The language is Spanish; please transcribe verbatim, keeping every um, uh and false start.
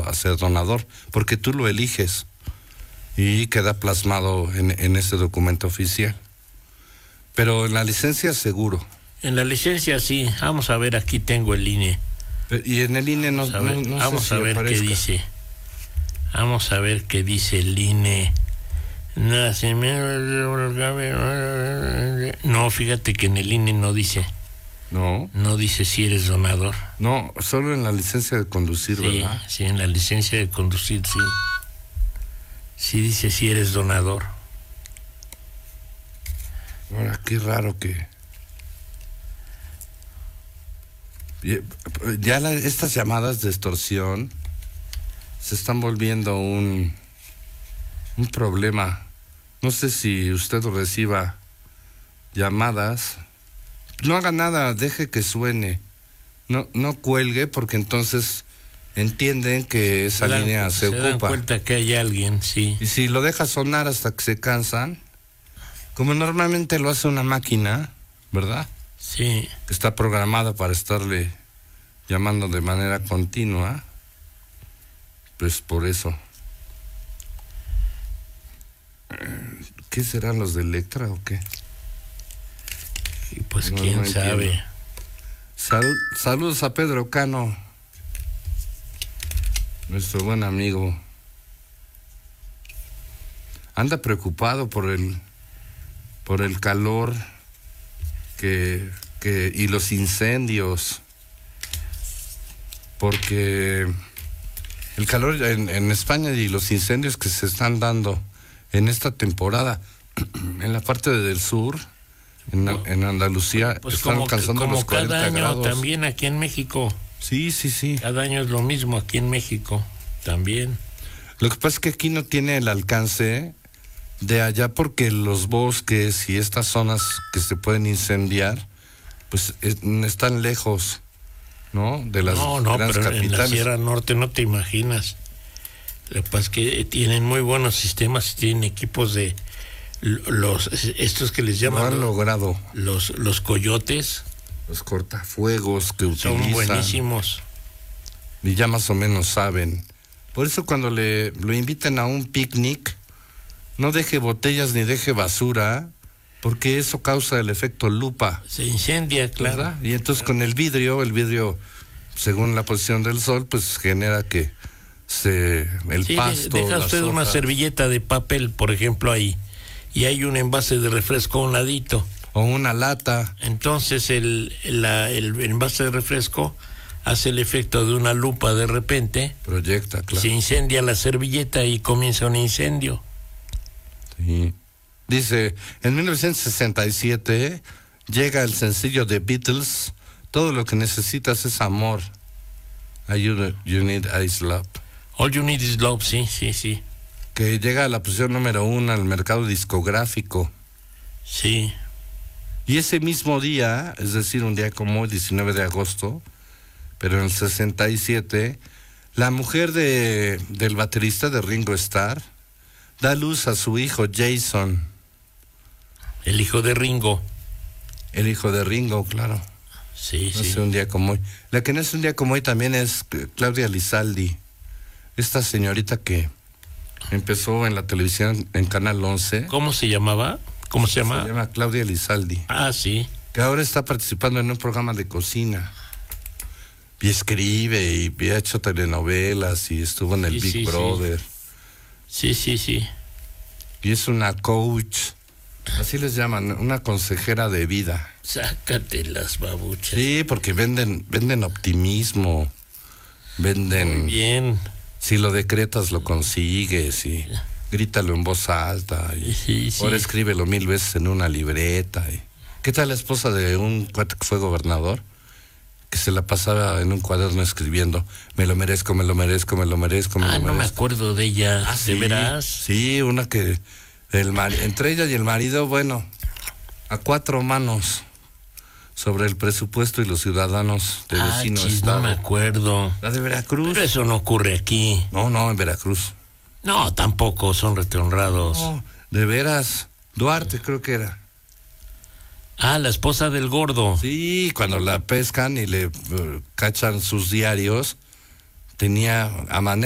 a ser donador, porque tú lo eliges y queda plasmado en, en ese documento oficial. Pero en la licencia seguro. En la licencia sí, vamos a ver, aquí tengo el I N E. Y en el I N E no, vamos a ver, no, no vamos sé si a ver aparezca. qué dice. Vamos a ver qué dice el I N E. No, fíjate que en el I N E no dice. No. No dice si eres donador. No, solo en la licencia de conducir, Sí, ¿verdad? sí, en la licencia de conducir, sí. Sí dice si eres donador. Ahora, qué raro que... Ya la, estas llamadas de extorsión se están volviendo un, un problema. No sé si usted reciba llamadas. No haga nada, deje que suene. No, no cuelgue, porque entonces entienden que esa dan, línea se, se ocupa. Se dan cuenta que hay alguien, sí. Y si lo deja sonar hasta que se cansan, como normalmente lo hace una máquina, ¿verdad? Sí. Que está programada para estarle llamando de manera continua, pues por eso. ¿Qué serán los de Electra o qué? Y pues No, quién no sabe. Sal, saludos a Pedro Cano, nuestro buen amigo. Anda preocupado por el por el calor que, que y los incendios, porque el calor en, en España y los incendios que se están dando en esta temporada en la parte del sur, en, en Andalucía, pues están como, alcanzando como los cuarenta cada año grados. También aquí en México. Sí, sí, sí. Cada año es lo mismo aquí en México también. Lo que pasa es que aquí no tiene el alcance de allá, porque los bosques y estas zonas que se pueden incendiar, pues es, están lejos, ¿no? De las no, no, grandes pero capitales. En la Sierra Norte no te imaginas. Lo que pasa es que tienen muy buenos sistemas, tienen equipos de los estos que les llaman. Lo han logrado. Los, los coyotes. Los cortafuegos que son utilizan. buenísimos. Y ya más o menos saben. Por eso cuando le lo inviten a un picnic, no deje botellas ni deje basura, porque eso causa el efecto lupa. Se incendia, claro. ¿Verdad? Y entonces con el vidrio, el vidrio, según la posición del sol, pues genera que se el sí, pasto. Deja usted hojas. una servilleta de papel, por ejemplo, ahí, y hay un envase de refresco a un ladito. O una lata. Entonces el, la, el envase de refresco hace el efecto de una lupa de repente. Proyecta, claro. Se incendia la servilleta y comienza un incendio. Sí. Dice, en mil novecientos sesenta y siete llega el sencillo de Beatles, Todo lo que necesitas es amor. You, you need is love. All you need is love, sí, sí, sí. Que llega a la posición número uno al mercado discográfico. Sí. Y ese mismo día, es decir, un día como hoy, diecinueve de agosto, pero en el sesenta y siete, la mujer de, del baterista de Ringo Starr da luz a su hijo Jason. El hijo de Ringo. El hijo de Ringo, claro. Sí, no sí. sé, un día como hoy. La que no es un día como hoy también es Claudia Lizaldi. Esta señorita que empezó en la televisión en Canal once. ¿Cómo se llamaba? ¿Cómo se llama? Se llama Claudia Lizaldi. Ah, sí. Que ahora está participando en un programa de cocina. Y escribe, y ha hecho telenovelas, y estuvo en el sí, Big sí, Brother. Sí, sí, sí. Y es una coach, así les llaman, una consejera de vida. Sácate las babuchas. Sí, porque venden, venden optimismo, venden... Muy bien. Si lo decretas, lo consigues, y grítalo en voz alta, y sí, sí. ahora escríbelo mil veces en una libreta. Y... ¿Qué tal la esposa de un cuate que fue gobernador? Que se la pasaba en un cuaderno escribiendo, me lo merezco, me lo merezco, me lo merezco, me ah, lo merezco. no me acuerdo de ella, ah, ¿de sí, veras? Sí, una que, el mar... entre ella y el marido, bueno, a cuatro manos, sobre el presupuesto y los ciudadanos de ah, vecino chis, estado. No me acuerdo. La de Veracruz. Pero eso no ocurre aquí. No, no, en Veracruz. No, tampoco, son retronrados. No, de veras, Duarte creo que era. Ah, la esposa del gordo. Sí, cuando la pescan y le uh, cachan sus diarios, tenía a manera